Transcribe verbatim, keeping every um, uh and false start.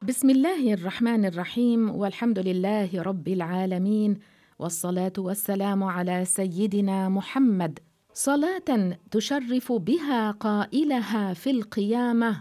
بسم الله الرحمن الرحيم، والحمد لله رب العالمين، والصلاة والسلام على سيدنا محمد، صلاة تشرف بها قائلها في القيامة